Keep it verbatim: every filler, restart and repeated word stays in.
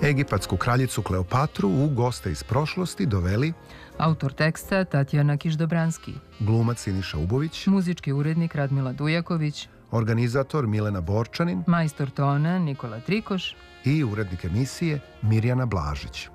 Egipatsku kraljicu Kleopatru u Goste iz prošlosti doveli Autor teksta Tatjana Kiš-Dobranski, glumac Siniša Ubović, muzički urednik Radmila Dujaković, organizator Milena Borčanin majstor tona Nikola Trikoš i urednik emisije Mirjana Blažić.